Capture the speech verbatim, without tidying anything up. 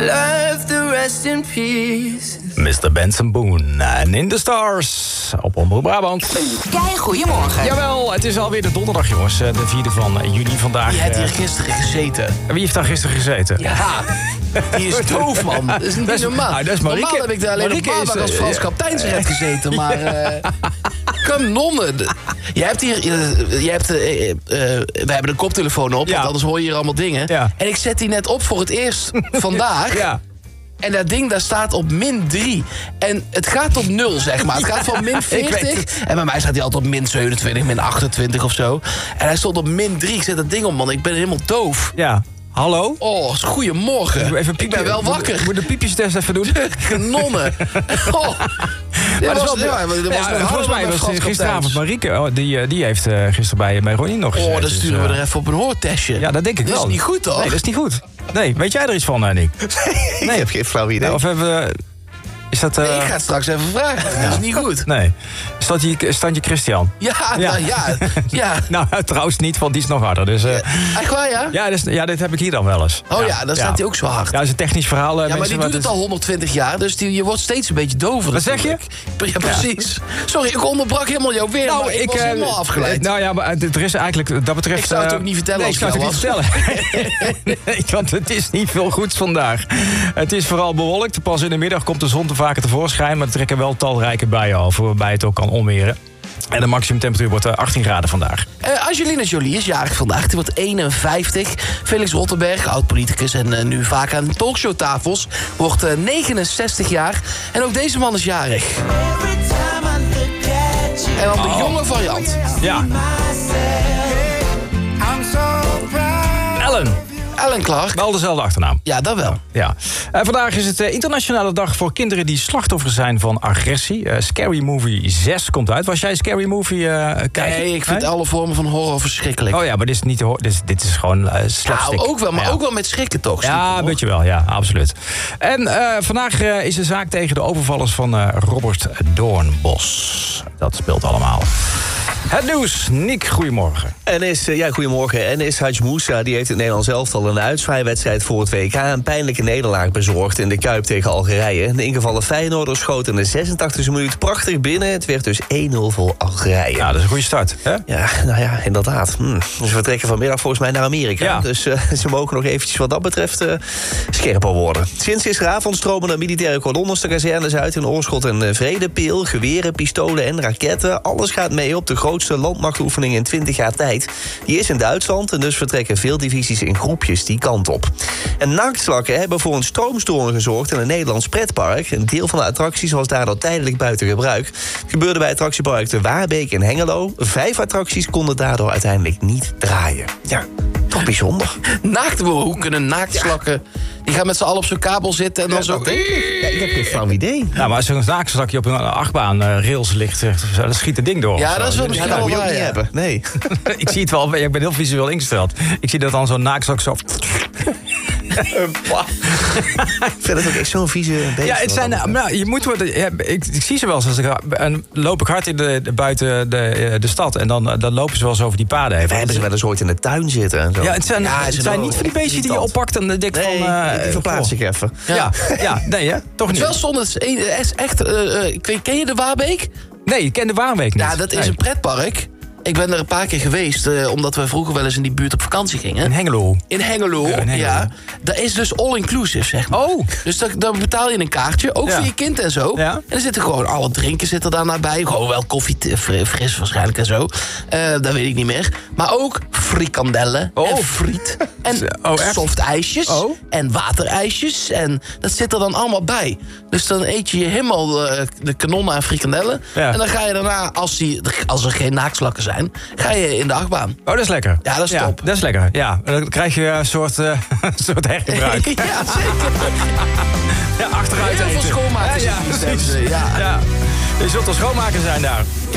love to rest in peace. mister Benson Boone en In The Stars op Omroep Brabant. Kei, goedemorgen. Jawel, het is alweer de donderdag, jongens. De vierde van juni vandaag. Die heeft hier gisteren gezeten. Wie heeft daar gisteren gezeten? Ja, die is doof, man. Dat is niet Dat is- normaal. ah, dat is Marieke. Normaal heb ik daar alleen Marieke op is, maandag als eh, Frans ja. kapiteinsrecht gezeten, maar... Uh, kanonnen. Je hebt hier... Je, je hebt, uh, uh, we hebben de koptelefoon op, Ja. want anders hoor je hier allemaal dingen. Ja. En ik zet die net op voor het eerst vandaag. Ja. En dat ding daar staat op min drie. En het gaat tot nul, zeg maar. Het gaat van min ik weet veertig. het. En bij mij staat hij altijd op min zevenentwintig, min achtentwintig of zo. En hij stond op min drie. Ik zet dat ding op, man. Ik ben helemaal doof. Ja. Hallo? Oh, goedemorgen. Even Ik ben wel wakker. Moet de piepjestest even doen? Kanonnen. Oh. Dit Maar dat is was, wel- ja, dit was ja, nog volgens harder mij dan was Frans gisteravond kapiteins. Marieke, oh, die, eh, die heeft uh, gisteren bij, bij Ronnie nog gezeten. Oh, dan sturen dus, we uh, er even op een hoortestje. Ja, dat denk ik Dat wel. is niet goed, toch? Nee, dat is niet goed. Nee, weet jij er iets van, uh, Nick? Ik heb geen flauw idee. Of hebben we... Is dat... uh, Nee, ik ga het straks even vragen. Dat is niet goed. Nee. Is dat je standje Christian? Ja, Ja. nou, ja. ja. Nou, trouwens niet, want die is nog harder. Dus, uh, Echt waar, ja? ja, dus, ja, dit heb ik hier dan wel eens. Oh ja, dan staat hij ook zo hard. Ja, dat is een technisch verhaal. uh, Ja, maar mensen, die doet wat het is- al honderdtwintig jaar, dus die, je wordt steeds een beetje dover. Wat zeg je? natuurlijk. Ja, precies. Sorry, ik onderbrak helemaal jouw weer, maar ik was eh, helemaal afgeleid. eh, Nou ja, maar eh, er is eigenlijk, dat betreft... Ik zou het eh, ook niet vertellen nee, als ik zou ik het jou niet vertellen. Nee, want het is niet veel goeds vandaag. Het is vooral bewolkt. Pas in de middag komt de zon te vaker tevoorschijn, maar er trekken wel talrijke buien over, waarbij het ook kan onweren. En de maximumtemperatuur wordt eh, achttien graden vandaag. Uh, Angelina Jolie is jarig vandaag. Die wordt eenenvijftig. Felix Rottenberg, oud-politicus en uh, nu vaak aan talkshowtafels, wordt uh, negenenzestig jaar. En ook deze man is jarig. En dan de Oh. jonge variant. Ja. Ellen. Alan Clark. Wel dezelfde achternaam. Ja, dat wel. Ja. Uh, vandaag is het uh, internationale dag voor kinderen die slachtoffer zijn van agressie. Uh, Scary Movie zes komt uit. Was jij Scary Movie uh, kijken? Nee, ik vind Nee? alle vormen van horror verschrikkelijk. Oh ja, maar dit is niet te horen. Dit, is- dit is gewoon uh, slapstick. nou, ook wel, maar Ja. ook wel met schrikken toch? Ja, stiekem, een hoor. beetje wel, ja, absoluut. En uh, vandaag uh, is de zaak tegen de overvallers van uh, Robert Doornbos. Dat speelt allemaal. Het nieuws. Nick, goedemorgen. En is, uh, ja, goedemorgen. En is Hadj Moussa, die heeft het Nederlands elftal een uitzwaaiwedstrijd voor het W K een pijnlijke nederlaag bezorgd in de Kuip tegen Algerije. De ingevallen Feyenoorder schoot in de zesentachtigste minuut prachtig binnen. Het werd dus één nul voor Algerije. Ja, dat is een goede start. Hè? Ja, nou ja, inderdaad. Hm. Ze vertrekken vanmiddag volgens mij naar Amerika. Ja. Dus uh, ze mogen nog eventjes wat dat betreft uh, scherper worden. Sinds gisteravond stromen er militaire kolonnes de kazernes uit in Oorschot en uh, Vredepeel. Geweren, pistolen en raketten. Alles gaat mee op de grootste landmachtoefening in twintig jaar tijd. Die is in Duitsland en dus vertrekken veel divisies in groepjes die kant op. En naaktslakken hebben voor een stroomstoring gezorgd in een Nederlands pretpark. Een deel van de attracties was daardoor tijdelijk buiten gebruik. Het gebeurde bij attractiepark de Waarbeek in Hengelo. Vijf attracties konden daardoor uiteindelijk niet draaien. Ja, toch bijzonder. Naakte, hoe kunnen naaktslakken... Die gaan met z'n allen op zo'n kabel zitten en dan zo... Ja, ik heb geen flauw idee. Ja, maar als er een zaakslakje op een achtbaan uh, rails ligt, uh, dan schiet het ding door. Ja, of zo. dat is wel Ja, misschien dat wel moet je ook waar, niet ja. hebben. Nee. Ik zie het wel, ik ben heel visueel ingesteld. Ik zie dat dan zo'n naakslak zo... Ik vind het ook echt zo'n vieze beest. Ja, het zijn, wat dat nou, je moet, worden- ja, ik, ik zie ze wel eens. Als ik, en loop ik hard in de, de- buiten de, de stad en dan, dan lopen ze wel eens over die paden heen. We hebben ze wel eens ooit in de tuin zitten en zo. Ja, het zijn, Ja, het ze zijn wel niet van die beestjes die je irritant. oppakt en dan denk ik Nee, van... eh, die verplaats goh. ik even. Ja, ja, nee hè? Toch Het is niet. wel zonde. Het is, een- het is echt... eh, eh, ik weet, ken je de Waarbeek? Nee, ik ken de Waarbeek niet. Ja, dat is Nee. een pretpark. Ik ben er een paar keer geweest, eh, omdat we vroeger wel eens in die buurt op vakantie gingen. In Hengelo. In Hengelo, Ja, in Hengelo. ja. Dat is dus all-inclusive, zeg maar. Oh. Dus dan, dan betaal je een kaartje, ook Ja. voor je kind en zo. Ja. En er zitten gewoon alle drinken zitten daar naar bij. Gewoon wel koffie, t- fri- fris waarschijnlijk en zo. Eh, dat weet ik niet meer. Maar ook frikandellen Oh. en friet. En Oh, echt? softijsjes Oh. en waterijsjes. En dat zit er dan allemaal bij. Dus dan eet je helemaal eh, de kanonnen aan frikandellen. Ja. En dan ga je daarna, als, die, als er geen naaktslakken zijn... ga je in de achtbaan. Oh, dat is lekker. Ja, dat is top. Dat is lekker, ja. Dan krijg je een soort, uh, soort hergebruik. ja, zeker. Ja, achteruit Heel veel eten. schoonmakers Ja, in die ja, precies. tent, ja. Ja. Je zult wel schoonmaker zijn daar.